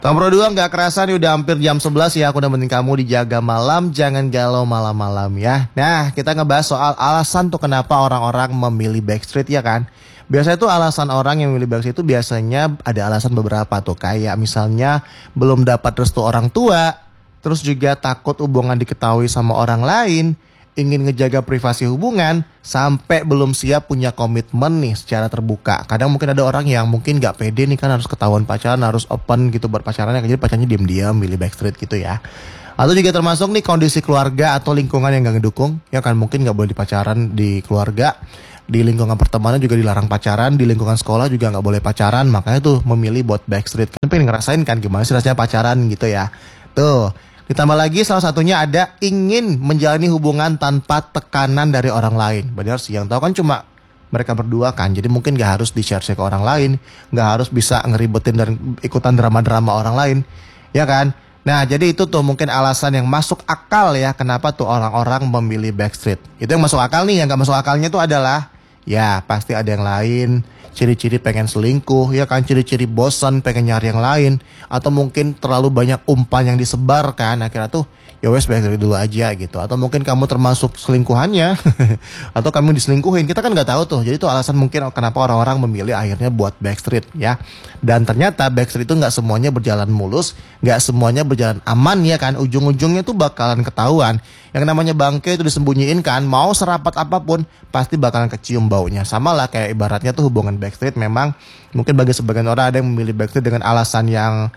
Nomor 2, nggak kerasa nih udah hampir jam 11 ya. Aku nemenin kamu dijaga malam, jangan galau malam-malam ya. Nah, kita ngebahas soal alasan tuh kenapa orang-orang memilih Backstreet ya kan. Biasanya tuh alasan orang yang memilih Backstreet itu biasanya ada alasan beberapa tuh. Kayak misalnya belum dapat restu orang tua, terus juga takut hubungan diketahui sama orang lain, ingin ngejaga privasi hubungan, sampai belum siap punya komitmen nih secara terbuka. Kadang mungkin ada orang yang mungkin gak pede nih kan, harus ketahuan pacaran, harus open gitu buat pacarannya. Jadi pacarnya diam-diam milih Backstreet gitu ya. Atau juga termasuk nih kondisi keluarga atau lingkungan yang gak ngedukung. Ya kan mungkin gak boleh dipacaran di keluarga, di lingkungan pertemanan juga dilarang pacaran, di lingkungan sekolah juga gak boleh pacaran. Makanya tuh memilih buat Backstreet. Kan pengen ngerasain kan gimana sih rasanya pacaran gitu ya. Tuh. Ditambah lagi salah satunya ada ingin menjalani hubungan tanpa tekanan dari orang lain. Benar sih, yang tahu kan cuma mereka berdua kan. Jadi mungkin gak harus di-share ke orang lain, gak harus bisa ngeribetin dan ikutan drama-drama orang lain. Ya kan? Nah jadi itu tuh mungkin alasan yang masuk akal ya, kenapa tuh orang-orang memilih Backstreet. Itu yang masuk akal nih. Yang gak masuk akalnya tuh adalah ya pasti ada yang lain. Ciri-ciri pengen selingkuh, ya kan, ciri-ciri bosan pengen nyari yang lain, atau mungkin terlalu banyak umpan yang disebarkan, akhirnya tuh ya wes Backstreet dulu aja gitu. Atau mungkin kamu termasuk selingkuhannya atau kamu diselingkuhin, kita kan nggak tahu tuh. Jadi itu alasan mungkin kenapa orang-orang memilih akhirnya buat Backstreet ya. Dan ternyata Backstreet itu nggak semuanya berjalan mulus, nggak semuanya berjalan aman ya kan. Ujung-ujungnya tuh bakalan ketahuan. Yang namanya bangke itu disembunyiin kan, mau serapat apapun pasti bakalan kecium baunya. Sama lah kayak ibaratnya tuh hubungan Backstreet, memang mungkin bagi sebagian orang ada yang memilih Backstreet dengan alasan yang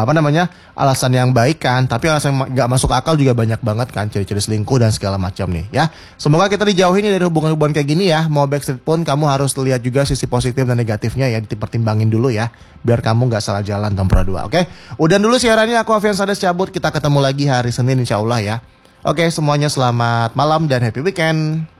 alasan yang baik kan, tapi alasan yang gak masuk akal juga banyak banget kan, ciri-ciri selingkuh dan segala macam nih ya. Semoga kita dijauhin nih dari hubungan-hubungan kayak gini ya. Mau Backstreet pun kamu harus lihat juga sisi positif dan negatifnya ya, dipertimbangin dulu ya, biar kamu gak salah jalan nomor 2. Oke, udah dulu siarannya, aku Alfian Sades cabut. Kita ketemu lagi hari Senin insya Allah ya. Oke, semuanya selamat malam dan happy weekend.